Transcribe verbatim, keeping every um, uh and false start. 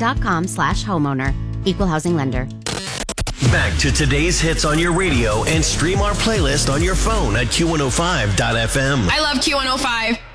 dot com slash homeowner. Equal housing lender. Back to today's hits on your radio and stream our playlist on your phone at Q one oh five dot f m. I love Q one oh five.